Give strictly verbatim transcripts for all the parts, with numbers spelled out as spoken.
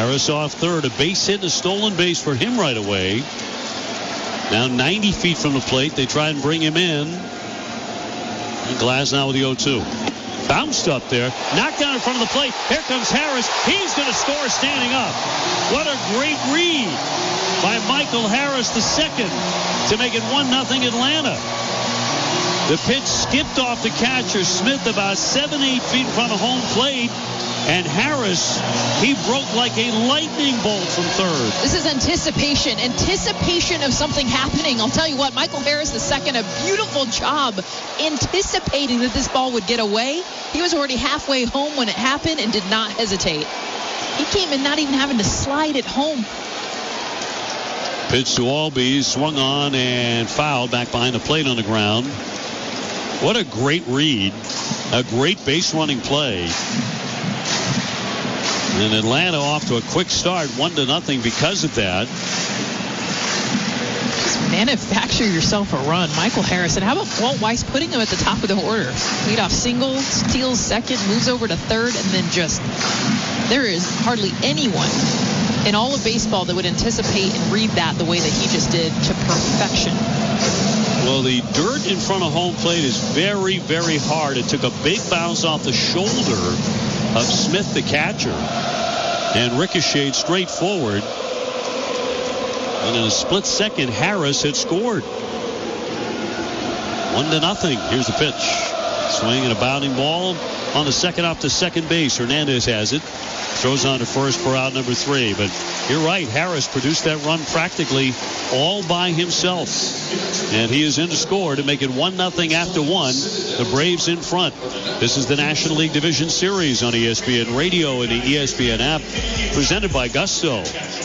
Harris off third. A base hit and a stolen base for him right away. Now ninety feet from the plate. They try and bring him in. And Glasnow with the oh two. Bounced up there. Knocked down in front of the plate. Here comes Harris. He's going to score standing up. What a great read by Michael Harris the second to make it one nothing Atlanta. The pitch skipped off the catcher, Smith, about seven, eight feet in front of home plate. And Harris, he broke like a lightning bolt from third. This is anticipation. Anticipation of something happening. I'll tell you what, Michael Harris the second, a beautiful job anticipating that this ball would get away. He was already halfway home when it happened and did not hesitate. He came in not even having to slide it home. Pitch to Albies, swung on and fouled back behind the plate on the ground. What a great read. A great base running play. And Atlanta off to a quick start, one to nothing because of that. Just manufacture yourself a run. Michael Harris. And how about Walt Weiss putting him at the top of the order? Lead off single, steals second, moves over to third, and then just, there is hardly anyone in all of baseball that would anticipate and read that the way that he just did to perfection. Well, the dirt in front of home plate is very, very hard. It took a big bounce off the shoulder of Smith, the catcher, and ricocheted straight forward. And in a split second, Harris had scored. One to nothing. Here's the pitch. Swing and a bounding ball on the second off to second base. Hernandez has it. Throws on to first for out number three. But you're right. Harris produced that run practically all by himself. And he is in to score to make it one nothing after one. The Braves in front. This is the National League Division Series on E S P N Radio and the E S P N app. Presented by Gusto.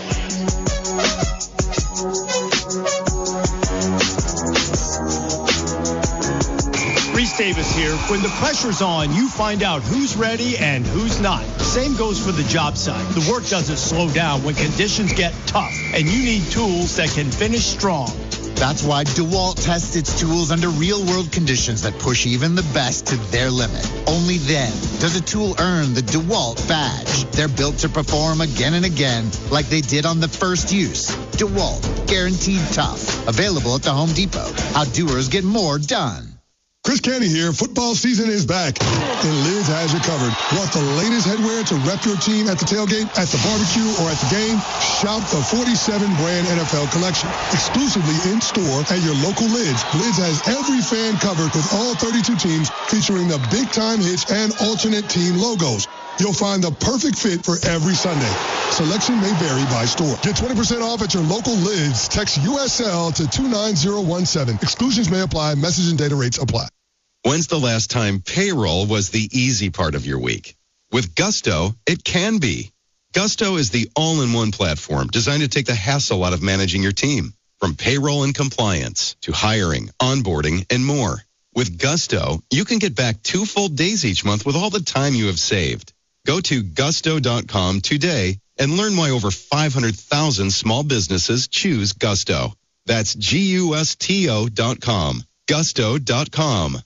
Reese Davis here. When the pressure's on, you find out who's ready and who's not. Same goes for the job site. The work doesn't slow down when conditions get tough, and you need tools that can finish strong. That's why DeWalt tests its tools under real-world conditions that push even the best to their limit. Only then does a tool earn the DeWalt badge. They're built to perform again and again like they did on the first use. DeWalt, guaranteed tough. Available at the Home Depot. How doers get more done. Chris Canty here. Football season is back, and Lids has you covered. Want the latest headwear to rep your team at the tailgate, at the barbecue, or at the game? Shop the forty-seven brand N F L collection. Exclusively in store at your local Lids. Lids has every fan covered with all thirty-two teams, featuring the big time hits and alternate team logos. You'll find the perfect fit for every Sunday. Selection may vary by store. Get twenty percent off at your local Lids. Text U S L to two nine zero one seven. Exclusions may apply. Message and data rates apply. When's the last time payroll was the easy part of your week? With Gusto, it can be. Gusto is the all-in-one platform designed to take the hassle out of managing your team. From payroll and compliance to hiring, onboarding, and more. With Gusto, you can get back two full days each month with all the time you have saved. Go to gusto dot com today and learn why over five hundred thousand small businesses choose Gusto. That's G U S T O dot com. gusto dot com.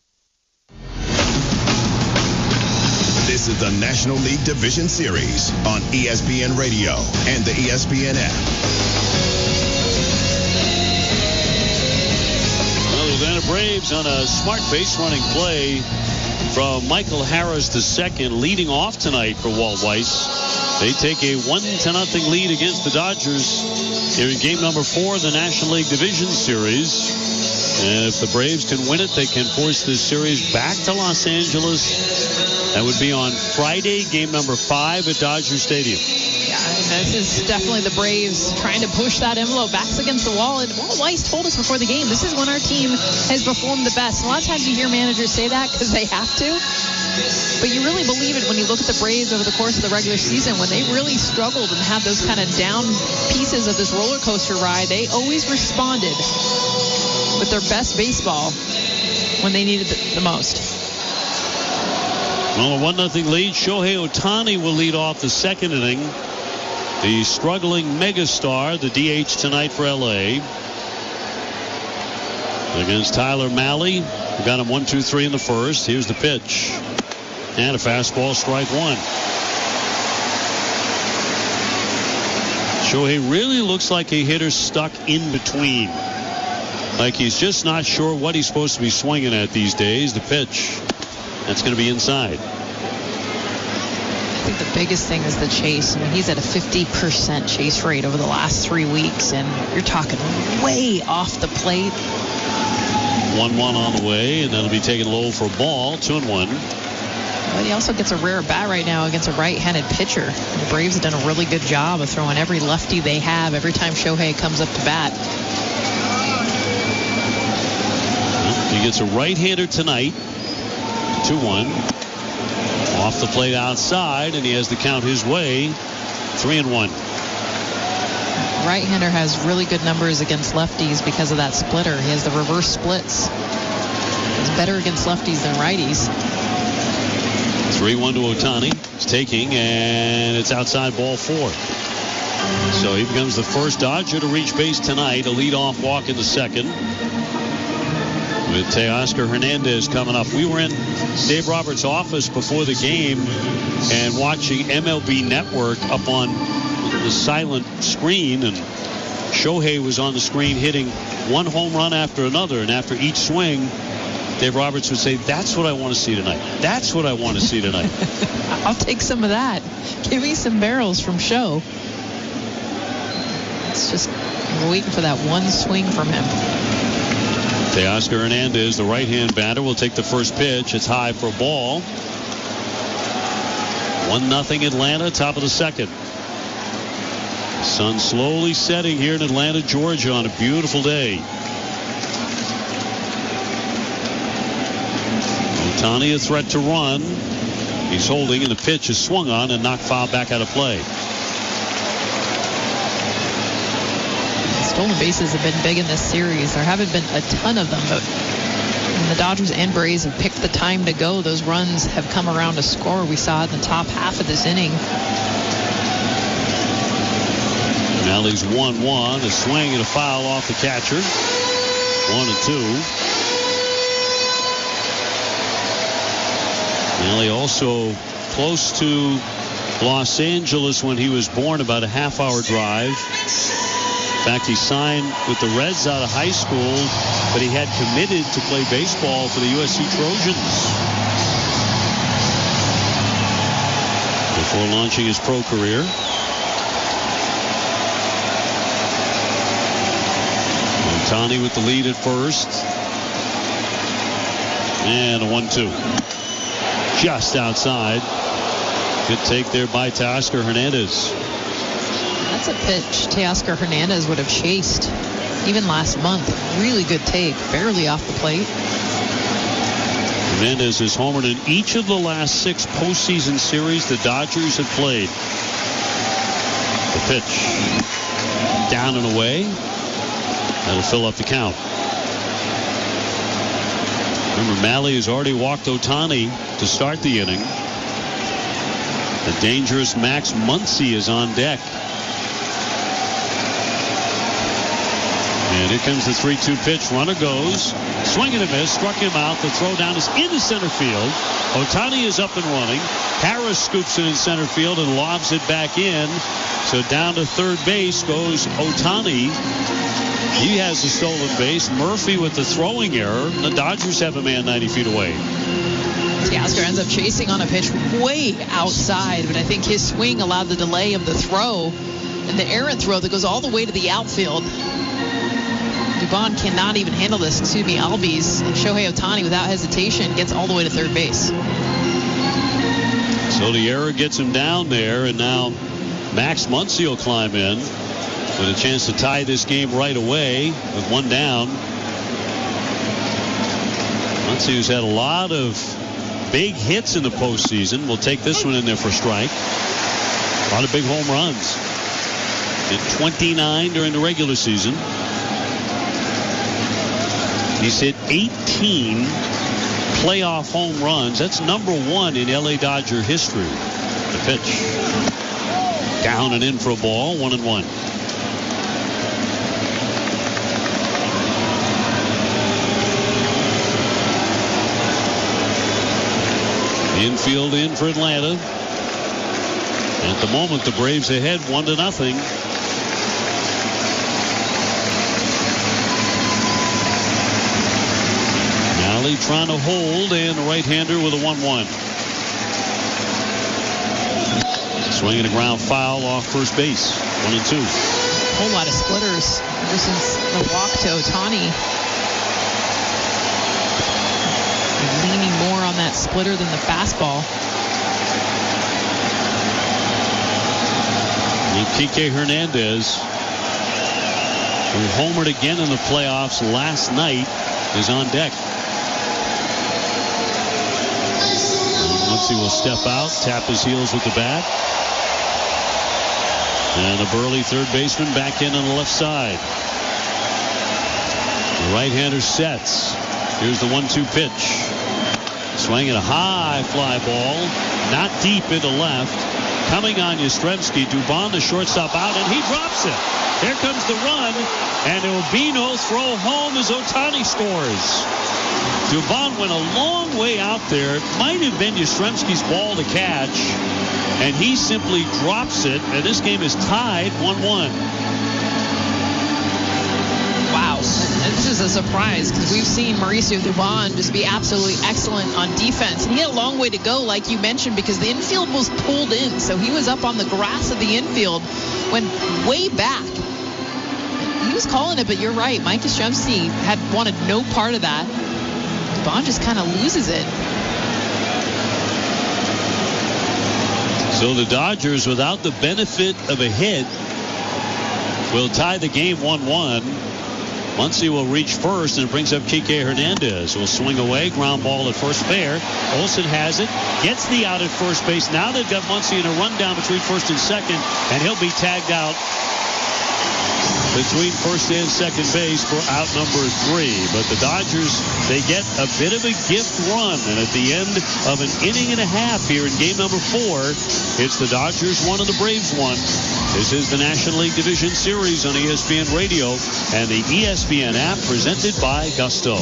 This is the National League Division Series on E S P N Radio and the E S P N app. Well, the Atlanta Braves on a smart base running play from Michael Harris the second, leading off tonight for Walt Weiss. They take a one to nothing lead against the Dodgers here in game number four of the National League Division Series. And if the Braves can win it, they can force this series back to Los Angeles. That would be on Friday, game number five at Dodger Stadium. Yeah, this is definitely the Braves trying to push that envelope. Backs against the wall. And Walt Weiss told us before the game, this is when our team has performed the best. A lot of times you hear managers say that because they have to. But you really believe it when you look at the Braves over the course of the regular season. When they really struggled and had those kind of down pieces of this roller coaster ride, they always responded with their best baseball when they needed it the most. Well, a one nothing lead. Shohei Ohtani will lead off the second inning. The struggling megastar, the D H tonight for L A. Against Tyler Mahle. We got him one, two, three in the first. Here's the pitch. And a fastball, strike one. Shohei really looks like a hitter stuck in between. Like he's just not sure what he's supposed to be swinging at these days. The pitch, that's going to be inside. I think the biggest thing is the chase. I mean, he's at a fifty percent chase rate over the last three weeks, and you're talking way off the plate. one one on the way, and that'll be taken low for a ball. two and one. But he also gets a rare bat right now against a right-handed pitcher. The Braves have done a really good job of throwing every lefty they have every time Shohei comes up to bat. He gets a right-hander tonight. two one. Off the plate outside, and he has the count his way. three and one. Right-hander has really good numbers against lefties because of that splitter. He has the reverse splits. He's better against lefties than righties. three one to Ohtani. He's taking, and it's outside, ball four. So he becomes the first Dodger to reach base tonight. A leadoff walk in the second. With Teoscar Hernandez coming up. We were in Dave Roberts' office before the game and watching M L B Network up on the silent screen, and Shohei was on the screen hitting one home run after another, and after each swing, Dave Roberts would say, "That's what I want to see tonight. That's what I want to see tonight." I'll take some of that. Give me some barrels from Show. It's just, we're waiting for that one swing from him. Teoscar Hernandez, the right-hand batter, will take the first pitch. It's high for a ball. one nothing Atlanta, top of the second. Sun slowly setting here in Atlanta, Georgia on a beautiful day. Ohtani a threat to run. He's holding, and the pitch is swung on and knocked foul back out of play. Stolen bases have been big in this series. There haven't been a ton of them, but when the Dodgers and Braves have picked the time to go, those runs have come around to score. We saw it in the top half of this inning. Nally's one one. A swing and a foul off the catcher. One and two. Nally also close to Los Angeles when he was born, about a half hour drive. In fact, he signed with the Reds out of high school, but he had committed to play baseball for the U S C Trojans before launching his pro career. Ohtani with the lead at first. And a one two. Just outside. Good take there by Teoscar Hernandez. That's a pitch Teoscar Hernandez would have chased even last month. Really good take. Barely off the plate. Hernandez has homered in each of the last six postseason series the Dodgers have played. The pitch. Down and away. That'll fill up the count. Remember, Malley has already walked Ohtani to start the inning. The dangerous Max Muncy is on deck. And here comes the three two pitch. Runner goes. Swing and a miss. Struck him out. The throw down is into center field. Ohtani is up and running. Harris scoops it in center field and lobs it back in. So down to third base goes Ohtani. He has a stolen base. Murphy with the throwing error. The Dodgers have a man ninety feet away. Teoscar ends up chasing on a pitch way outside, but I think his swing allowed the delay of the throw and the errant throw that goes all the way to the outfield. Dubon cannot even handle this. Excuse me, Albies. And Shohei Ohtani, without hesitation, gets all the way to third base. So the error gets him down there, and now Max Muncy will climb in with a chance to tie this game right away with one down. Muncy, who's had a lot of big hits in the postseason, will take this one in there for a strike. A lot of big home runs. Did twenty-nine during the regular season. He's hit eighteen playoff home runs. That's number one in L A Dodger history. The pitch. Down and in for a ball. One and one. Infield in for Atlanta. At the moment, the Braves ahead one to nothing. trying to hold, and the right-hander with a one one. Swinging a ground foul off first base. One and two. A whole lot of splitters ever since the walk to Ohtani. Leaning more on that splitter than the fastball. And Kike Hernandez, who homered again in the playoffs last night, is on deck. Muncy will step out, tap his heels with the bat. And the burly third baseman back in on the left side. The right-hander sets. Here's the one two pitch. Swinging a high fly ball. Not deep into left. Coming on Yastrzemski. Dubon, the shortstop, out, and he drops it. Here comes the run. And Urbino throw home as Ohtani scores. Dubon went a long way out there. It might have been Yastrzemski's ball to catch. And he simply drops it, and this game is tied one one. Wow. This is a surprise because we've seen Mauricio Dubon just be absolutely excellent on defense. And he had a long way to go, like you mentioned, because the infield was pulled in. So he was up on the grass of the infield, went way back. He was calling it, but you're right. Mike Yastrzemski had wanted no part of that. Dubon just kind of loses it. So the Dodgers, without the benefit of a hit, will tie the game one one. Muncy will reach first, and it brings up Kike Hernandez. Will swing away, ground ball at first fair. Olsen has it, gets the out at first base. Now they've got Muncy in a rundown between first and second, and he'll be tagged out between first and second base for out number three. But the Dodgers, they get a bit of a gift run. And at the end of an inning and a half here in game number four, it's the Dodgers one and the Braves one. This is the National League Division Series on E S P N Radio and the E S P N app, presented by Gusto.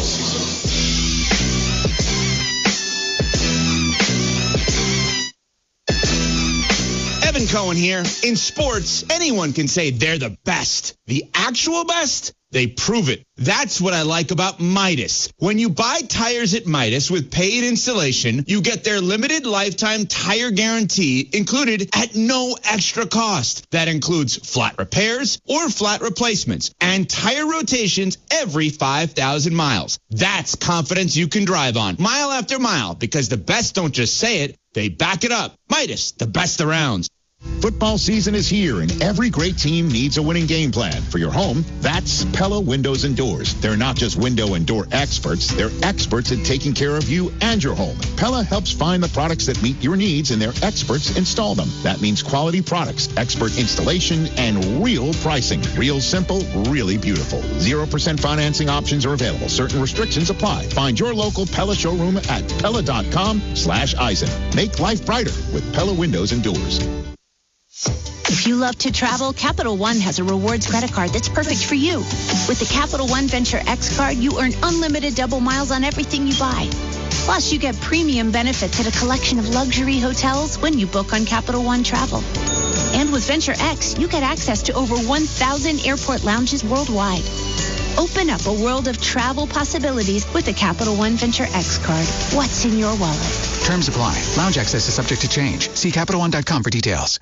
Evan Cohen here. In sports, anyone can say they're the best. The actual best? They prove it. That's what I like about Midas. When you buy tires at Midas with paid installation, you get their limited lifetime tire guarantee included at no extra cost. That includes flat repairs or flat replacements and tire rotations every five thousand miles. That's confidence you can drive on mile after mile, because the best don't just say it, they back it up. Midas, the best around. Football season is here, and every great team needs a winning game plan. For your home, that's Pella Windows and Doors. They're not just window and door experts. They're experts at taking care of you and your home. Pella helps find the products that meet your needs, and their experts install them. That means quality products, expert installation, and real pricing. Real simple, really beautiful. zero percent financing options are available. Certain restrictions apply. Find your local Pella showroom at Pella.com slash Eisen. Make life brighter with Pella Windows and Doors. If you love to travel, Capital One has a rewards credit card that's perfect for you. With the Capital One Venture X card, you earn unlimited double miles on everything you buy. Plus, you get premium benefits at a collection of luxury hotels when you book on Capital One Travel. And with Venture X, you get access to over one thousand airport lounges worldwide. Open up a world of travel possibilities with the Capital One Venture X card. What's in your wallet? Terms apply. Lounge access is subject to change. See Capital One dot com for details.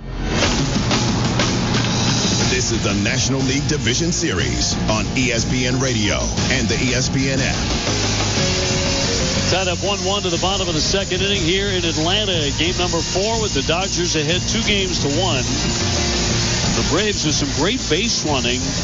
This is the National League Division Series on E S P N Radio and the E S P N app. Tied up one one to the bottom of the second inning here in Atlanta. Game number four with the Dodgers ahead two games to one. The Braves with some great base running.